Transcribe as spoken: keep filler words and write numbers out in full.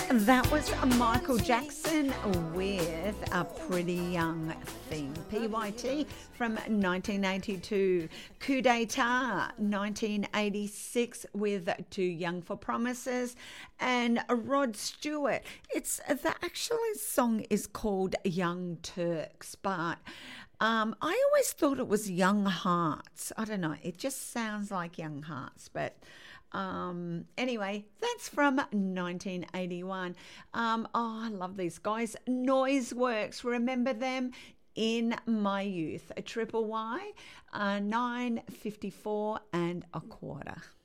That was Michael Jackson with A Pretty Young Thing. P Y T from nineteen eighty-two. Coup d'etat nineteen eighty-six with Too Young for Promises. And Rod Stewart. It's the actual song is called Young Turks, but um, I always thought it was Young Hearts. I don't know. It just sounds like Young Hearts, but Um, anyway, that's from nineteen eighty-one. Um, oh, I love these guys. Noiseworks, remember them? In my youth, a triple Y, uh, nine fifty-four and a quarter.